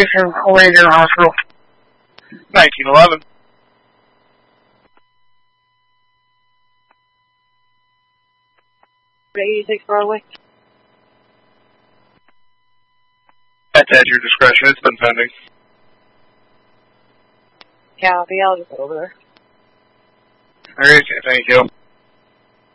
Station, Hawaii General Hospital. 1911. Ready to take Broadway? That's at your discretion. It's been pending. Copy, I'll just go over there. Alright, thank you.